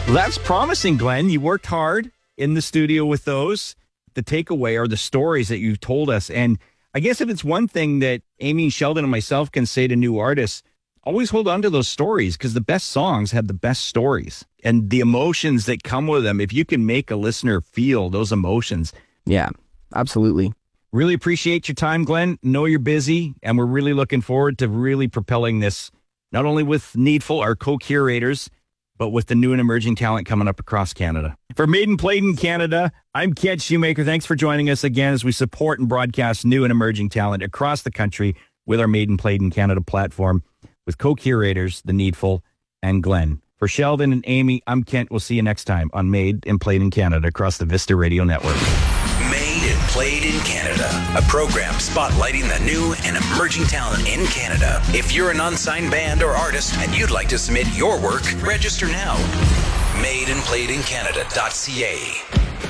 Well, that's promising, Glenn. You worked hard in the studio with those. The takeaway are the stories that you've told us. And I guess if it's one thing that Amy, Sheldon, and myself can say to new artists, always hold on to those stories, because the best songs have the best stories and the emotions that come with them. If you can make a listener feel those emotions. Yeah, absolutely. Really appreciate your time, Glenn. Know you're busy, and we're really looking forward to really propelling this, not only with Needful, our co-curators, but with the new and emerging talent coming up across Canada. For Made and Played in Canada, I'm Kent Shoemaker. Thanks for joining us again as we support and broadcast new and emerging talent across the country with our Made and Played in Canada platform with co-curators, The Needful and Glenn. For Sheldon and Amy, I'm Kent. We'll see you next time on Made and Played in Canada across the Vista Radio Network. Made and Played in Canada, a program spotlighting the new and emerging talent in Canada. If you're an unsigned band or artist and you'd like to submit your work, register now. MadeandPlayedInCanada.ca.